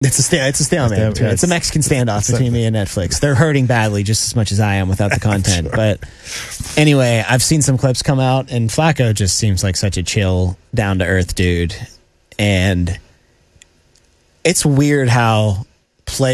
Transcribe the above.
It's a stalemate. It's a Mexican standoff between me and Netflix. They're hurting badly just as much as I am without the content. Sure. But anyway, I've seen some clips come out, and Flacco just seems like such a chill, down-to-earth dude. And it's weird how